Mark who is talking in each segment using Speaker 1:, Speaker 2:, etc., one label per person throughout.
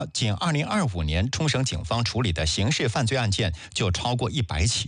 Speaker 1: 仅2025年冲绳警方处理的刑事犯罪案件就超过100起。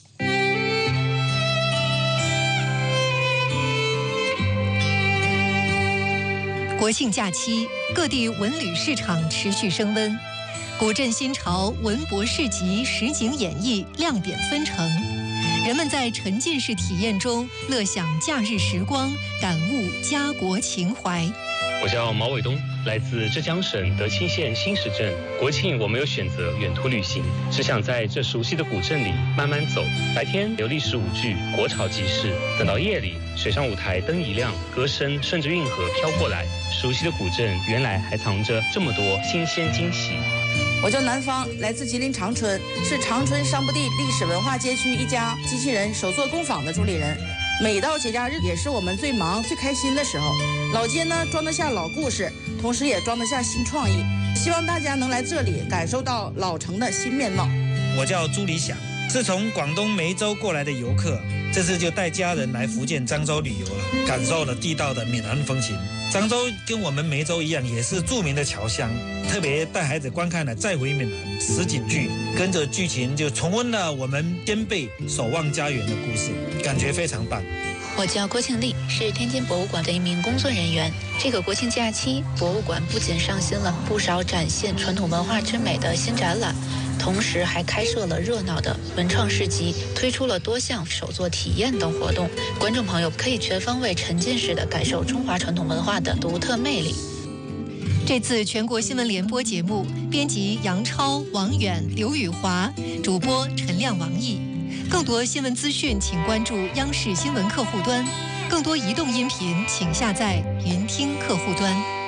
Speaker 2: 国庆假期，各地文旅市场持续升温，古镇新潮、文博市集、实景演绎亮点纷呈，人们在沉浸式体验中乐享假日时光，感悟家国情怀。
Speaker 3: 我叫毛伟东，来自浙江省德清县新石镇。国庆我没有选择远途旅行，只想在这熟悉的古镇里慢慢走。白天有历史舞剧、国潮集市，等到夜里，水上舞台灯一亮，歌声顺着运河飘过来。熟悉的古镇原来还藏着这么多新鲜惊喜。
Speaker 4: 我叫南方，来自吉林长春，是长春商埠地历史文化街区一家机器人手作工坊的主理人。每到节假日也是我们最忙最开心的时候。老街呢装得下老故事，同时也装得下新创意，希望大家能来这里感受到老城的新面貌。
Speaker 5: 我叫朱理想，是从广东梅州过来的游客，这次就带家人来福建漳州旅游了，感受了地道的闽南风情。漳州跟我们梅州一样，也是著名的侨乡，特别带孩子观看了《再回闽南》实景剧，跟着剧情就重温了我们先辈守望家园的故事，感觉非常棒。
Speaker 6: 我叫郭庆丽，是天津博物馆的一名工作人员。这个国庆假期，博物馆不仅上新了不少展现传统文化之美的新展览，同时还开设了热闹的文创市集，推出了多项手作体验等活动。观众朋友可以全方位沉浸式的感受中华传统文化的独特魅力。
Speaker 2: 这次全国新闻联播节目，编辑杨超、王远、刘宇华，主播陈亮、王毅。更多新闻资讯，请关注央视新闻客户端；更多移动音频，请下载云听客户端。